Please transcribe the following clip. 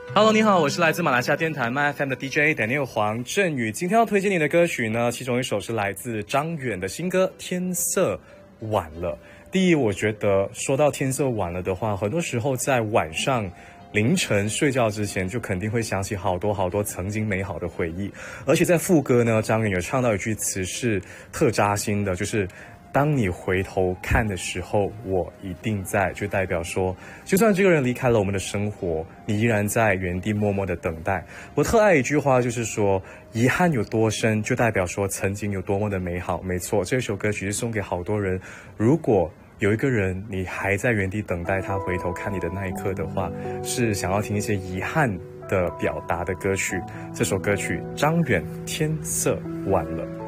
Hello，你好，我是来自马来西亚电台 MyFM 的 DJ Daniel 黄振宇。今天要推荐你的歌曲呢，其中一首是来自张远的新歌《天色晚了》。第一，我觉得说到天色晚了的话，很多时候在晚上凌晨睡觉之前，就肯定会想起好多好多曾经美好的回忆。而且在副歌呢，张远有唱到一句词是特扎心的，就是当你回头看的时候，我一定在，就代表说，就算这个人离开了我们的生活，你依然在原地默默的等待。我特爱一句话，就是说，遗憾有多深，就代表说曾经有多么的美好。没错，这首歌曲是送给好多人。如果有一个人，你还在原地等待他回头看你的那一刻的话，是想要听一些遗憾的表达的歌曲。这首歌曲，张远《天色晚了》。